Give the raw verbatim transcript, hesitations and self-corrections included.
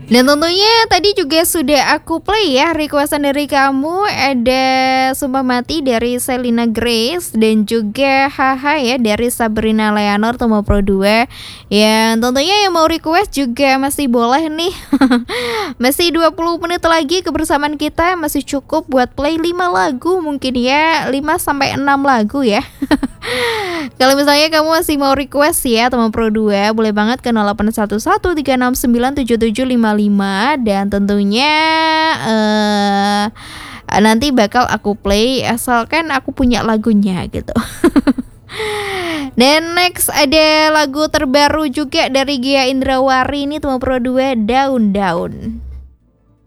Dan tentunya tadi juga sudah aku play ya requestan dari kamu, ada Sumpah Mati dari Selina Grace dan juga Haha ya dari Sabrina Leonor Tomo Pro dua. Yang tentunya yang mau request juga masih boleh nih. Masih dua puluh menit lagi kebersamaan kita, masih cukup buat play lima lagu mungkin ya, lima sampai enam lagu ya. Kalau misalnya kamu masih mau request ya Tomo Pro dua, boleh banget ke nol delapan satu satu tiga enam sembilan tujuh tujuh lima lima dan tentunya eh nanti bakal aku play asalkan aku punya lagunya gitu. Dan next ada lagu terbaru juga dari Gia Indrawari ini Tomo Pro dua, Daun-Daun.